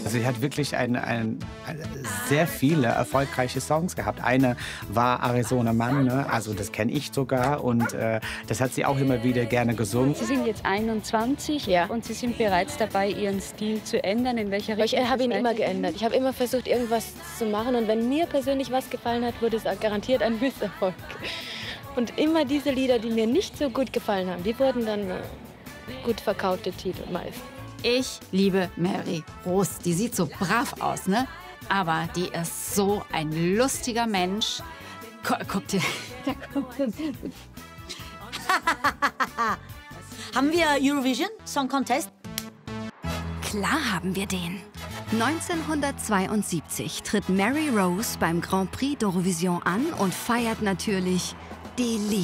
Also sie hat wirklich sehr viele erfolgreiche Songs gehabt. Eine war Arizona Man, ne? Also das kenne ich sogar und das hat sie auch immer wieder gerne gesungen. Sie sind jetzt 21 und Sie sind bereits dabei, Ihren Stil zu ändern. In welcher Richtung? Ich habe ihn immer geändert. Ich habe immer versucht, irgendwas zu machen und wenn mir persönlich was gefallen hat, wurde es garantiert ein Misserfolg. Und immer diese Lieder, die mir nicht so gut gefallen haben, die wurden dann gut verkaufte Titel meist. Ich liebe Mary Rose. Die sieht so brav aus, ne? Aber die ist so ein lustiger Mensch. Guck dir. Haben wir Eurovision Song Contest? Klar haben wir den. 1972 tritt Mary Rose beim Grand Prix d'Eurovision an und feiert natürlich die Liebe.